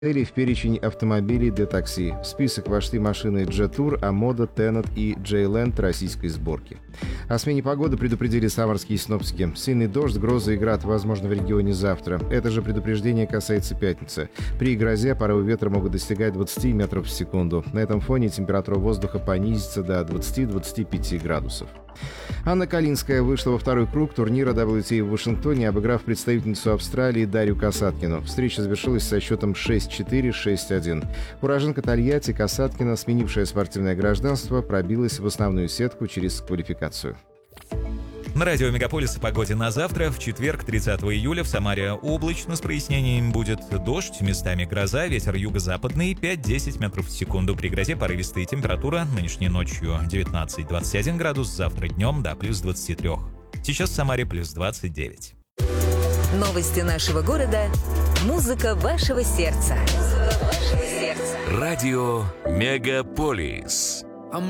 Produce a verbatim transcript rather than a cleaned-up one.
в перечень автомобилей для такси. В список вошли машины Jetour, Amoda, Tenot и J-Land российской сборки. О смене погоды предупредили самарские синоптики. Сильный дождь, грозы и град возможно в регионе завтра. Это же предупреждение касается пятницы. При грозе порывы ветра могут достигать двадцать метров в секунду. На этом фоне температура воздуха понизится до двадцати-двадцати пяти градусов. Анна Калинская вышла во второй круг турнира дабл ю ти эй в Вашингтоне, обыграв представительницу Австралии Дарью Касаткину. Встреча завершилась со счетом шесть четыре - шесть один. Уроженка Тольятти Касаткина, сменившая спортивное гражданство, пробилась в основную сетку через квалификацию. На радио Мегаполис о погоде на завтра. В четверг, тридцатого июля, в Самаре облачно с прояснением, будет дождь, местами гроза, ветер юго-западный пять-десять метров в секунду. При грозе порывистая температура. Нынешней ночью девятнадцать - двадцать один градус, завтра днем до плюс двадцати трёх. Сейчас в Самаре плюс двадцать девять. Новости нашего города. Музыка вашего сердца. Музыка вашего сердца. Радио Мегаполис.